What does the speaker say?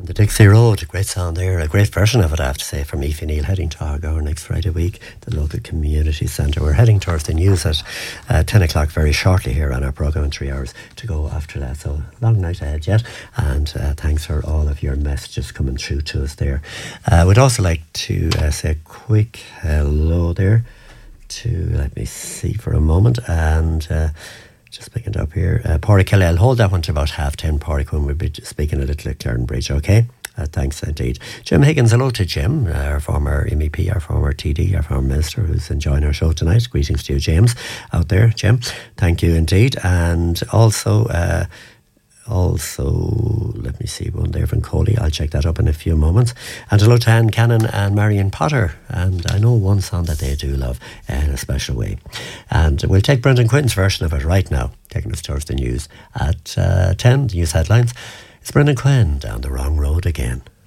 the Dixie Road, a great song there, a great version of it, I have to say, from Aoife Neal, heading to Argyle next Friday week, the local community centre. We're heading towards the news at 10 o'clock very shortly here on our programme, in 3 hours to go after that. So, long night ahead yet, and thanks for all of your messages coming through to us there. We'd also like to say a quick hello there to, let me see for a moment, and just picking it up here. Pádraig Kelly, I'll hold that one to about 10:30, Pádraig, when we'll be speaking a little at Claren Bridge, okay? Thanks indeed. Jim Higgins, hello to Jim, our former MEP, our former TD, our former minister, who's enjoying our show tonight. Greetings to you, James, out there, Jim. Thank you indeed. And also, let me see, one there from Coley. I'll check that up in a few moments. And hello to Anne Cannon and Marion Potter. And I know one song that they do love in a special way. And we'll take Brendan Quinton's version of it right now, taking us towards the news at 10, the news headlines. It's Brendan Quinn, Down the Wrong Road Again.